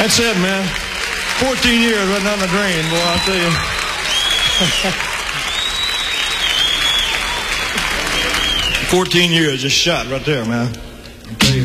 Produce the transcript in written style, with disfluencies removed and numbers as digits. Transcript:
That's it, man. 14 years right down the drain, boy, I'll tell you. 14 years just shot right there, man.